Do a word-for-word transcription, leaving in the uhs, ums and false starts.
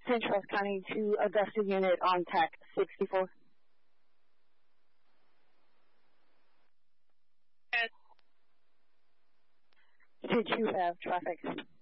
Central County to Augusta unit on T A C sixty-four. Yes. Did you have traffic?